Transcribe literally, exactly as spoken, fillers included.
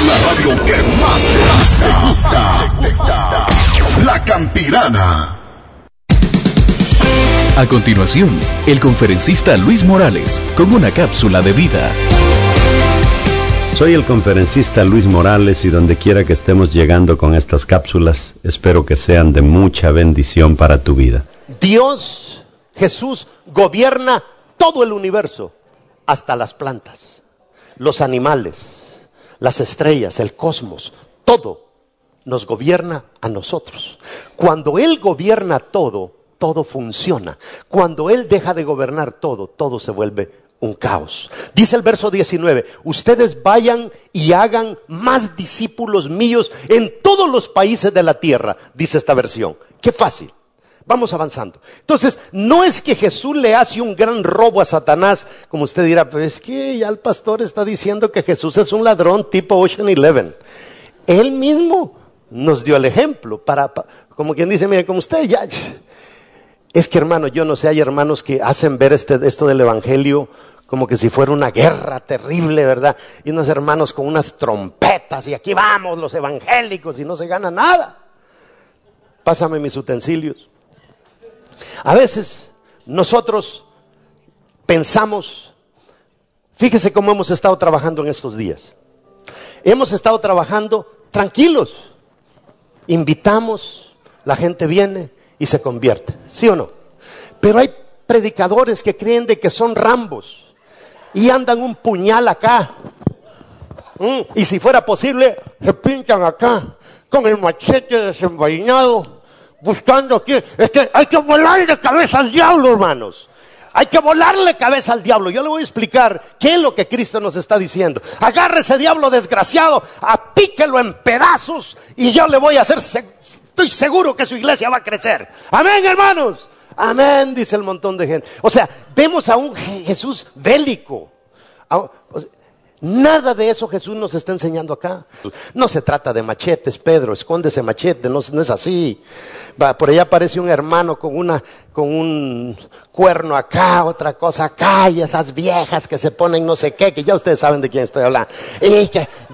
La radio que más te gusta, te gusta. La Campirana. A continuación, el conferencista Luis Morales con una cápsula de vida. Soy el conferencista Luis Morales y donde quiera que estemos llegando con estas cápsulas, espero que sean de mucha bendición para tu vida. Dios, Jesús, gobierna todo el universo, hasta las plantas, los animales, las estrellas, el cosmos, todo nos gobierna a nosotros. Cuando Él gobierna todo, todo funciona. Cuando Él deja de gobernar todo, todo se vuelve un caos. Dice el verso diecinueve, ustedes vayan y hagan más discípulos míos en todos los países de la tierra, dice esta versión. Qué fácil. Vamos avanzando. Entonces, no es que Jesús le hace un gran robo a Satanás, como usted dirá, pero es que ya el pastor está diciendo que Jesús es un ladrón tipo Ocean Eleven. Él mismo nos dio el ejemplo, para, para como quien dice, mire, como usted ya... Es que, hermano, yo no sé, hay hermanos que hacen ver este, esto del evangelio como que si fuera una guerra terrible, ¿verdad? Y unos hermanos con unas trompetas y aquí vamos los evangélicos y no se gana nada. Pásame mis utensilios. A veces nosotros pensamos, fíjese cómo hemos estado trabajando en estos días. Hemos estado trabajando tranquilos. Invitamos, la gente viene y se convierte, ¿sí o no? Pero hay predicadores que creen de que son Rambos y andan un puñal acá, mm, y si fuera posible se pinchan acá con el machete desenvainado buscando aquí. Es que hay que volarle cabeza al diablo, hermanos. Hay que volarle cabeza al diablo. Yo le voy a explicar qué es lo que Cristo nos está diciendo. Agarre ese diablo desgraciado, apíquelo en pedazos y yo le voy a hacer... Estoy seguro que su iglesia va a crecer. Amén, hermanos. Amén, dice el montón de gente. O sea, vemos a un Jesús bélico. Nada de eso Jesús nos está enseñando acá. No se trata de machetes, Pedro, esconde ese machete, no, no es así. Va, por allá aparece un hermano con una, con un cuerno acá, otra cosa acá, y esas viejas que se ponen no sé qué, que ya ustedes saben de quién estoy hablando. Y que